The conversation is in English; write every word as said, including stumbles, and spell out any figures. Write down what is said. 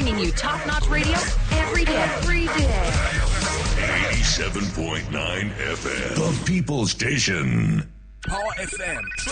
bringing you top-notch radio every day. Every day. eighty-seven point nine F M. The People Station. Power F M.